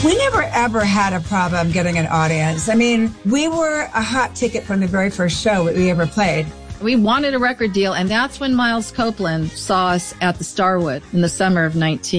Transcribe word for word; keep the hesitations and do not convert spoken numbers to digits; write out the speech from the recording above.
We never ever had a problem getting an audience. I mean, we were a hot ticket from the very first show that we ever played. We wanted a record deal, and that's when Miles Copeland saw us at the Starwood in the summer of nineteen.